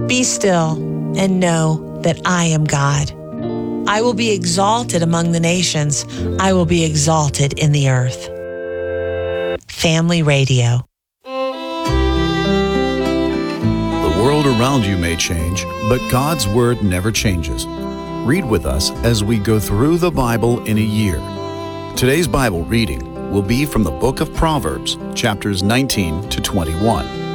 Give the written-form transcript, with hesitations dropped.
Be still and know that I am God. I will be exalted among the nations. I will be exalted in the earth. Family Radio. The world around you may change, but God's Word never changes. Read with us as we go through the Bible in a year. Today's Bible reading will be from the book of Proverbs, chapters 19 to 21.